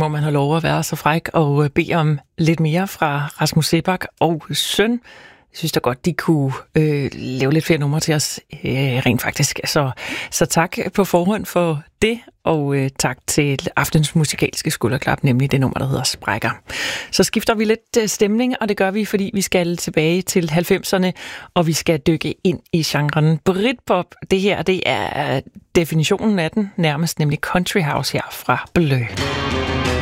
må man have lov at være så fræk og bede om lidt mere fra Rasmus Seebach og søn. Jeg synes da godt, de kunne lave lidt flere numre til os rent faktisk. Så tak på forhånd for det, og tak til aftens musikalske skulderklap, nemlig det nummer, der hedder Sprækker. Så skifter vi lidt stemning, og det gør vi, fordi vi skal tilbage til 90'erne, og vi skal dykke ind i genren Britpop. Det her, det er definitionen af den nærmest, nemlig Country House her fra Blø.